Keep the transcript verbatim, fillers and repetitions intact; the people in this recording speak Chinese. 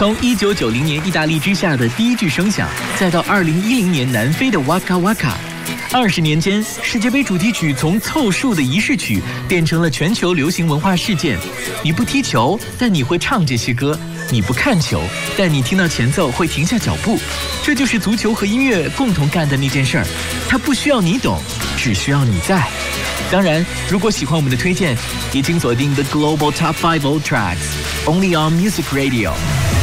从一九九零年意大利之夏的第一句声响，再到二零一零年南非的哇卡哇卡，二十年间，世界杯主题曲从凑数的仪式曲变成了全球流行文化事件。你不踢球，但你会唱这些歌；你不看球，但你听到前奏会停下脚步。这就是足球和音乐共同干的那件事儿，它不需要你懂，只需要你在。当然，如果喜欢我们的推荐，也请锁定 The Global Top Five Old Tracks， only on Music Radio。